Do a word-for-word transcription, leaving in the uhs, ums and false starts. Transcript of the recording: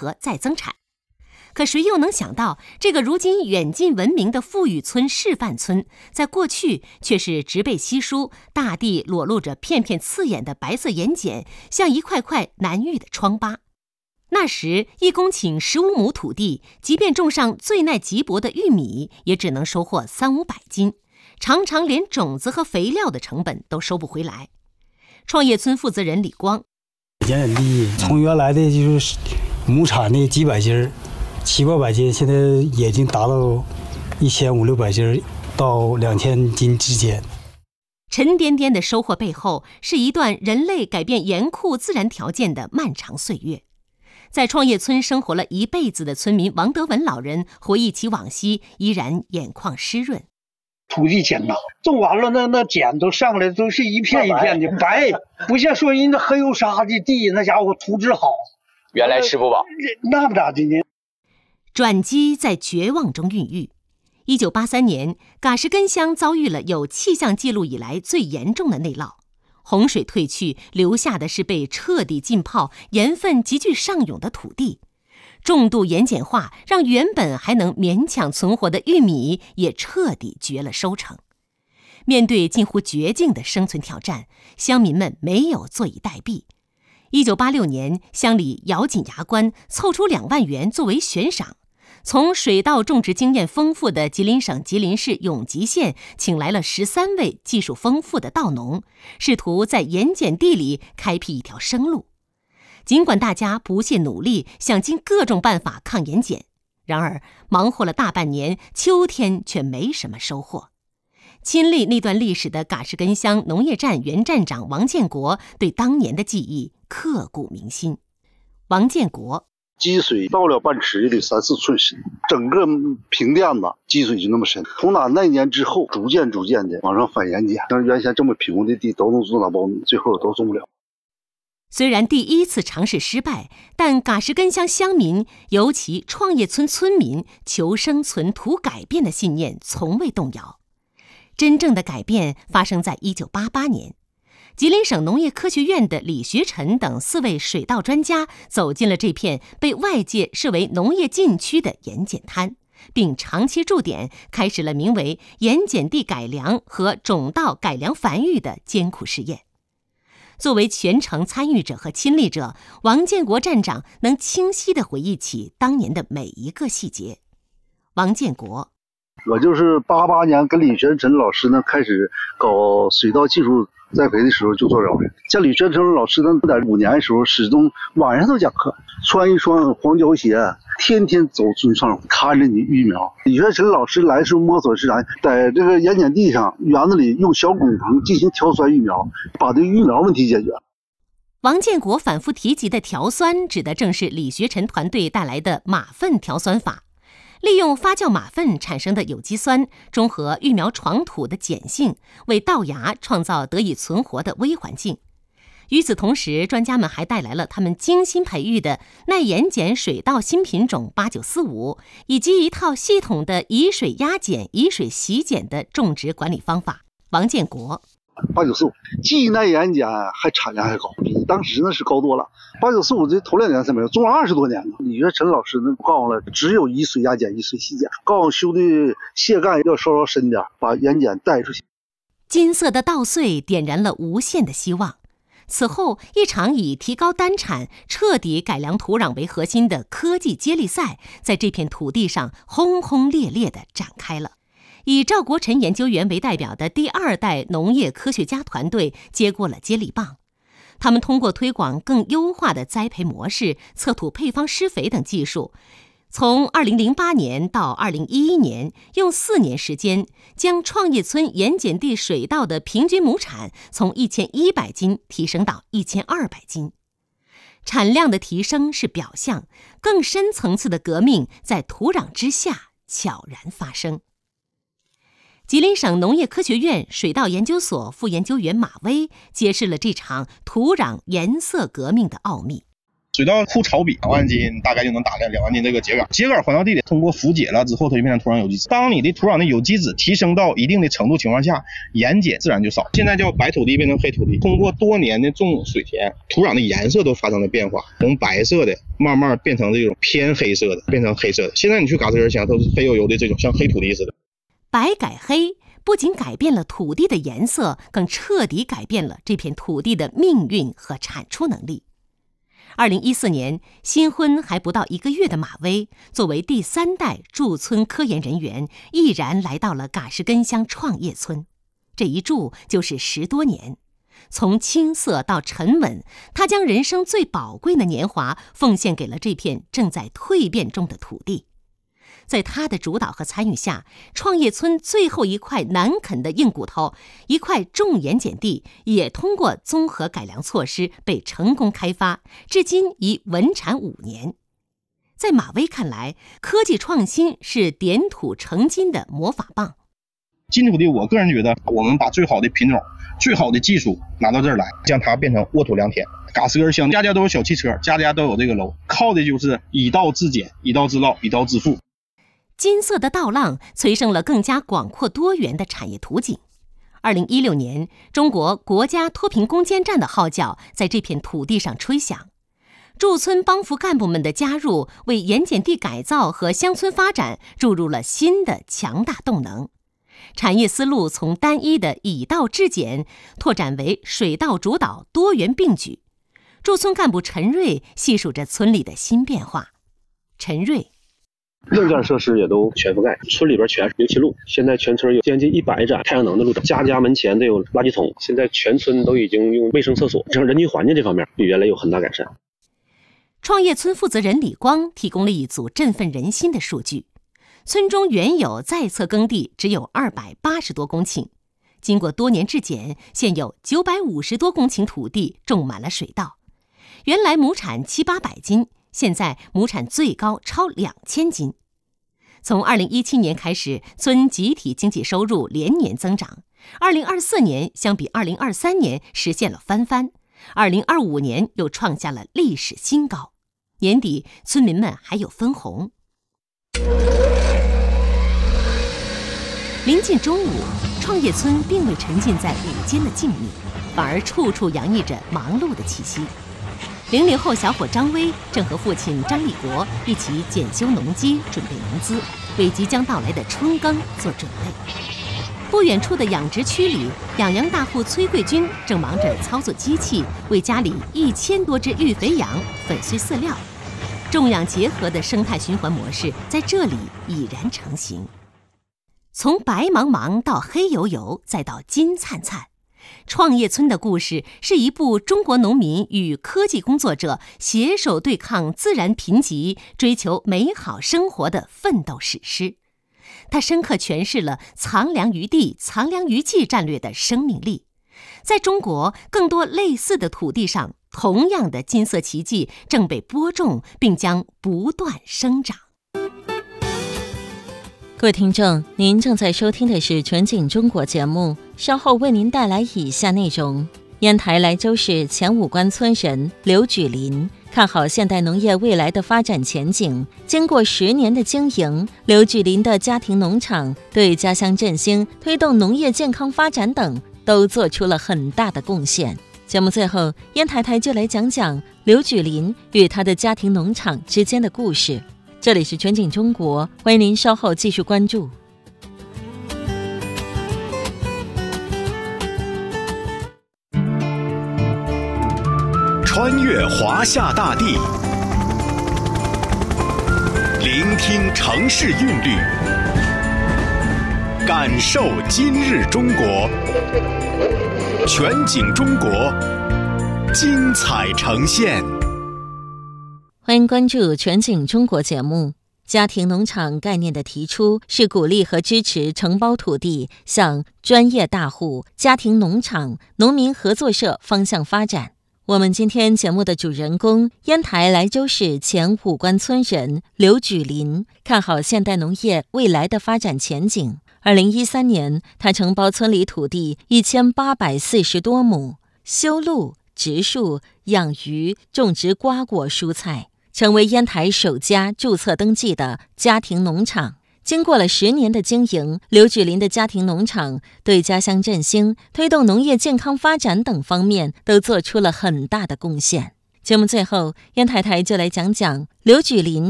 合再增产。可谁又能想到，这个如今远近闻名的富裕村示范村，在过去却是植被稀疏，大地裸露着片片刺眼的白色盐碱，像一块块难愈的疮疤。那时一公顷十五亩土地，即便种上最耐瘠薄的玉米，也只能收获三五百斤，常常连种子和肥料的成本都收不回来。创业村负责人李光， 盐碱地从原来的就是亩产的几百斤，七八百斤，现在已经达到一千五六百斤到两千斤之间。 沉甸甸的收获背后，是一段人类改变严酷自然条件的漫长岁月。在创业村生活了一辈子的村民王德文老人回忆起往昔，依然眼眶湿润。 土地碱呐，种完了那那碱都上来，都是一片一片的白，不像说人家黑油沙的地，那家伙土质好。 原来吃不饱， 那不咋的呢。 转机在绝望中孕育。一九八三年，嘎什根乡遭遇了有气象记录以来最严重的内涝。洪水退去，留下的是被彻底浸泡、盐分急剧上涌的土地。重度盐碱化让原本还能勉强存活的玉米也彻底绝了收成。面对近乎绝境的生存挑战，乡民们没有坐以待毙。一九八六年，乡里咬紧牙关，凑出两万元作为悬赏。从水稻种植经验丰富的吉林省吉林市永吉县请来了十三位技术丰富的稻农，试图在盐碱地里开辟一条生路。尽管大家不懈努力，想尽各种办法抗盐碱，然而忙活了大半年，秋天却没什么收获。亲历那段历史的嘎什根乡农业站原站长王建国对当年的记忆刻骨铭心。王建国， 积水到了半尺也得三四寸深，整个平甸子积水就那么深。从打那年之后，逐渐逐渐的往上反盐碱，像原先这么平庸的地都能种上苞米，最后都种不了。 虽然第一次尝试失败，但嘎什根乡乡民，尤其创业村村民求生存、图改变的信念从未动摇。真正的改变发生在一九八八年。吉林省农业科学院的李学臣等四位水稻专家走进了这片被外界视为农业禁区的盐碱滩，并长期驻点，开始了名为盐碱地改良和种稻改良繁育的艰苦试验。作为全程参与者和亲历者，王建国站长能清晰地回忆起当年的每一个细节。王建国， 我就是八八年跟李学臣老师呢开始搞水稻技术栽培的时候就做着，像李学成老师呢，在五年的时候始终晚上都讲课，穿一双黄胶鞋，天天走村上看着你育苗。李学成老师来的时候摸索是啥，在这个盐碱地上园子里用小滚棚进行调酸育苗，把这育苗问题解决。 王建国反复提及的调酸，指的正是李学臣团队带来的马粪调酸法。利用发酵马粪产生的有机酸，中和育苗床土的碱性，为稻芽创造得以存活的微环境。与此同时，专家们还带来了他们精心培育的耐盐碱水稻新品种八九四五，以及一套系统的以水压碱、以水洗碱的种植管理方法。王建国， 八九四五既耐盐碱还产量还高，比当时呢是高多了。八九四五这头两年才没有，种了二十多年了。李学臣老师呢告诉了，只有以水压碱、以水洗碱，告诉兄弟卸干要稍稍深点，把盐碱带出去。 金色的稻穗点燃了无限的希望。此后，一场以提高单产、彻底改良土壤为核心的科技接力赛，在这片土地上轰轰烈烈地展开了。以赵国臣研究员为代表的第二代农业科学家团队接过了接力棒。他们通过推广更优化的栽培模式、测土配方施肥等技术，从二零零八年到二零一一年，用四年时间，将创业村盐碱地水稻的平均亩产从一千一百斤提升到一千二百斤。产量的提升是表象，更深层次的革命在土壤之下悄然发生。吉林省农业科学院水稻研究所副研究员马威揭示了这场土壤颜色革命的奥秘。 水稻库草比两万斤，大概就能打两两万斤这个秸秆。秸秆混到地里，通过腐解了之后，它就变成土壤有机质。当你的土壤的有机质提升到一定的程度情况下，盐碱自然就少。现在叫白土地变成黑土地，通过多年的种水田，土壤的颜色都发生了变化，从白色的慢慢变成这种偏黑色的，变成黑色的。现在你去嘎吱根乡都是黑油油的这种像黑土地似的。 白改黑不仅改变了土地的颜色，更彻底改变了这片土地的命运和产出能力。二零一四年，新婚还不到一个月的马威，作为第三代驻村科研人员，毅然来到了嘎什根乡创业村。这一住就是十多年，从青涩到沉稳，他将人生最宝贵的年华奉献给了这片正在蜕变中的土地。在他的主导和参与下，创业村最后一块难啃的硬骨头，一块重盐碱地，也通过综合改良措施被成功开发，至今已稳产五年。在马威看来，科技创新是点土成金的魔法棒。 金土地，我个人觉得，我们把最好的品种、最好的技术拿到这儿来，将它变成沃土良田。嘎斯根乡家家都有小汽车，家家都有这个楼，靠的就是以稻制碱、以稻制稻、以稻致富。 金色的稻浪催生了更加广阔多元的产业图景。二零一六年，中国国家脱贫攻坚战的号角在这片土地上吹响。驻村帮扶干部们的加入，为盐碱地改造和乡村发展注入了新的强大动能。产业思路从单一的以稻制碱拓展为水稻主导、多元并举。驻村干部陈瑞细数着村里的新变化。陈瑞。 硬件设施也都全覆盖，村里边全是油漆路，现在全村有将近一百盏太阳能的路灯，家家门前都有垃圾桶，现在全村都已经用卫生厕所，像人均环境这方面比原来有很大改善。 创业村负责人李光提供了一组振奋人心的数据：村中原有在册耕地只有二百八十多公顷，经过多年制碱，现有九百五十多公顷土地种满了水稻，原来亩产七八百斤。现在亩产最高超两千斤。从二零一七年开始，村集体经济收入连年增长。二零二四年相比二零二三年实现了翻番，二零二五年又创下了历史新高。年底，村民们还有分红。临近中午，创业村并未沉浸在午间的静谧，反而处处洋溢着忙碌的气息。零零后小伙张威正和父亲张立国一起检修农机，准备农资，为即将到来的春耕做准备。不远处的养殖区里，养羊大户崔桂军正忙着操作机器，为家里一千多只育肥羊粉碎饲料。种养结合的生态循环模式在这里已然成型。从白茫茫到黑油油，再到金灿灿。创业村的故事是一部中国农民与科技工作者携手对抗自然贫瘠、追求美好生活的奋斗史诗。它深刻诠释了藏粮于地、藏粮于技战略的生命力。在中国更多类似的土地上，同样的金色奇迹正被播种，并将不断生长。 各位听众，您正在收听的是全景中国节目，稍后为您带来以下内容。烟台莱州市前五关村人刘举林看好现代农业未来的发展前景。经过十年的经营，刘举林的家庭农场对家乡振兴、推动农业健康发展等都做出了很大的贡献。节目最后，烟台台就来讲讲刘举林与他的家庭农场之间的故事。这里是全景中国，欢迎您稍后继续关注。 穿越华夏大地，聆听城市韵律，感受今日中国。全景中国，精彩呈现。 欢迎关注全景中国节目。家庭农场概念的提出是鼓励和支持承包土地向专业大户、家庭农场、农民合作社方向发展。我们今天节目的主人公，烟台莱州市前五关村人刘举林，看好现代农业未来的发展前景。二零一三年，他承包村里土地一千八百四十多亩，修路、 植树、养鱼、种植瓜果蔬菜，成为烟台首家注册登记的家庭农场。经过了十年的经营，刘举林的家庭农场对家乡振兴、推动农业健康发展等方面都做出了很大的贡献。节目最后，烟台台就来讲讲刘举林